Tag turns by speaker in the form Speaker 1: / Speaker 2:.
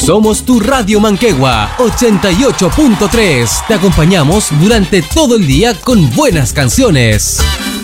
Speaker 1: Somos tu Radio Manquehue 88.3. Te acompañamos durante todo el día con buenas canciones.